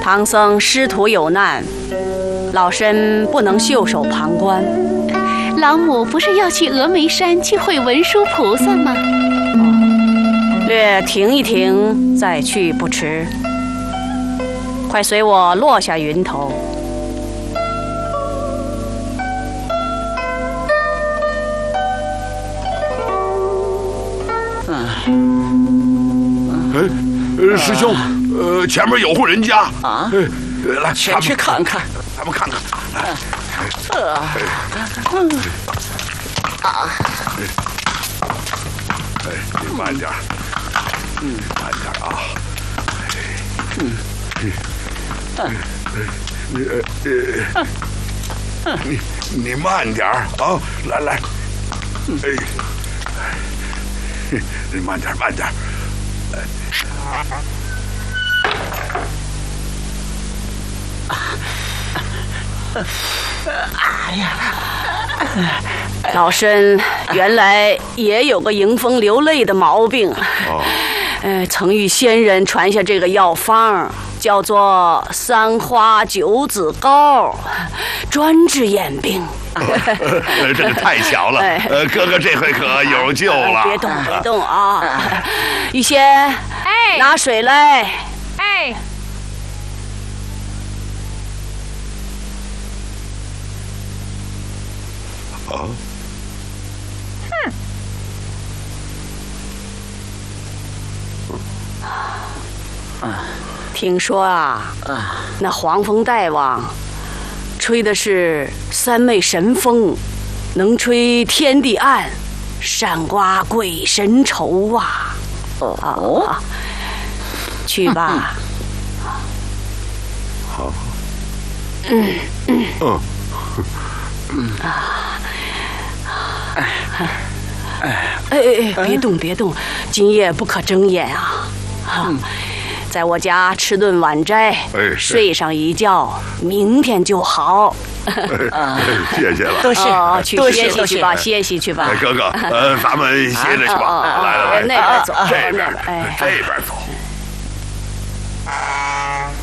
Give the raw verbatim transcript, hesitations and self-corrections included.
唐僧师徒有难，老身不能袖手旁观。 老母不是要去峨眉山去会文殊菩萨吗？ 哦，略停一停再去不迟。快随我落下云头。 哎，师兄，呃，前面有户人家啊， 来， 先去看看， 咱们看看。 呃，嗯，啊， 哎，你慢点，嗯，慢点啊，嗯，嗯，你呃呃，你你慢点啊，来来，哎，你慢点慢点。 哎呀， 老身原来也有个迎风流泪的毛病，哦，呃，曾与先人传下这个药方，叫做三花九子膏，专治眼病。 这个太巧了，呃，哥哥这回可有救了。 别动，别动啊！玉仙， 哎， 拿水来。 哎。 啊！ 哼！听说啊，那黄风大王吹的是三昧神风，能吹天地暗，闪刮鬼神愁啊！哦，啊、去吧。 好。 嗯嗯嗯嗯啊！哎哎哎！别动别动，今夜不可睁眼啊！啊，在我家吃顿晚斋，睡上一觉，明天就好。 谢谢了， 多谢多谢去去吧，歇息去吧。 哥哥，呃，咱们歇着去吧。来来来， 那边走， 这边， 哎， 这边走。